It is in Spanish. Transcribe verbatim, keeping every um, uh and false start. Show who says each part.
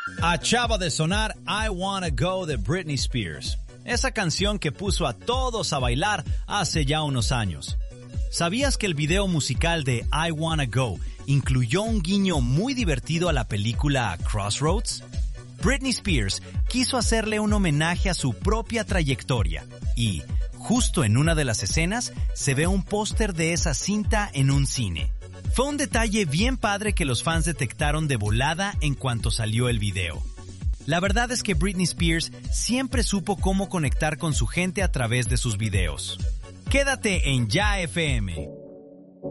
Speaker 1: Acaba de sonar I Wanna Go de Britney Spears, esa canción que puso a todos a bailar hace ya unos años. ¿Sabías que el video musical de I Wanna Go incluyó un guiño muy divertido a la película Crossroads? Britney Spears quiso hacerle un homenaje a su propia trayectoria y, justo en una de las escenas, se ve un póster de esa cinta en un cine. Fue un detalle bien padre que los fans detectaron de volada en cuanto salió el video. La verdad es que Britney Spears siempre supo cómo conectar con su gente a través de sus videos. Quédate en Ya F M.